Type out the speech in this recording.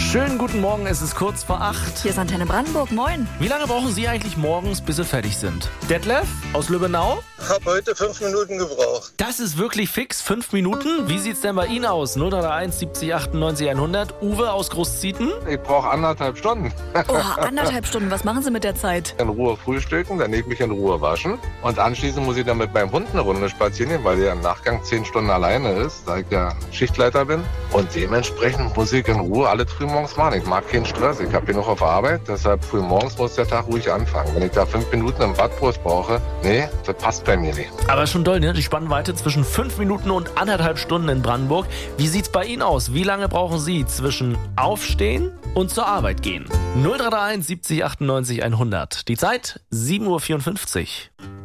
Schönen guten Morgen, es ist kurz vor 8. Hier ist Antenne Brandenburg, moin. Wie lange brauchen Sie eigentlich morgens, bis Sie fertig sind? Detlef aus Lübbenau? Habe heute 5 Minuten gebraucht. Das ist wirklich fix, 5 Minuten? Wie sieht's denn bei Ihnen aus? 031 70 98 100. Uwe aus Großzieten? Ich brauche 1,5 Stunden. Oh, 1,5 Stunden, was machen Sie mit der Zeit? In Ruhe frühstücken, dann mich in Ruhe waschen. Und anschließend muss ich dann mit meinem Hund eine Runde spazieren gehen, weil der im Nachgang 10 Stunden alleine ist, da ich ja Schichtleiter bin. Und dementsprechend muss ich in Ruhe alles früh morgens machen. Ich mag keinen Stress, ich habe genug auf Arbeit, deshalb früh morgens muss der Tag ruhig anfangen. Wenn ich da 5 Minuten im Badbrust brauche, nee, das passt bei mir nicht. Aber schon doll, ne? Die Spannweite zwischen 5 Minuten und 1,5 Stunden in Brandenburg. Wie sieht's bei Ihnen aus? Wie lange brauchen Sie zwischen Aufstehen und zur Arbeit gehen? 031 70 98 100. Die Zeit 7:54 Uhr.